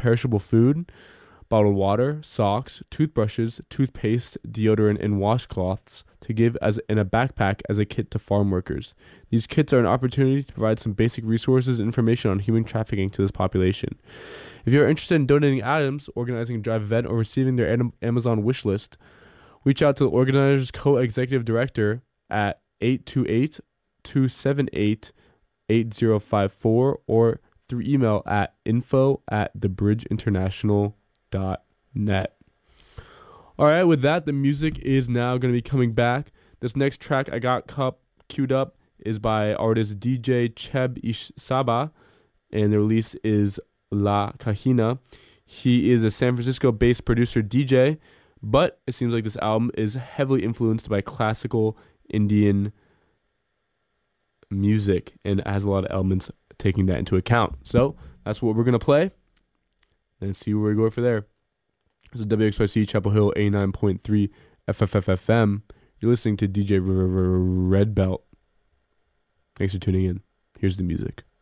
perishable food, bottled water, socks, toothbrushes, toothpaste, deodorant, and washcloths to give as in a backpack as a kit to farm workers. These kits are an opportunity to provide some basic resources and information on human trafficking to this population. If you are interested in donating items, organizing a drive event, or receiving their Amazon wish list, reach out to the organizer's co-executive director at 828-278-8054 or through email at info@thebridgeinternational.net. All right, with that, the music is now going to be coming back. This next track I got queued up is by artist DJ Cheb Ishsaba, and the release is La Cajina. He is a San Francisco-based producer DJ, but it seems like this album is heavily influenced by classical Indian music and has a lot of elements taking that into account. So that's what we're going to play and see where we go for there. This is WXYC Chapel Hill 89.3 FFFFM. You're listening to DJ Red Belt. Thanks for tuning in. Here's the music.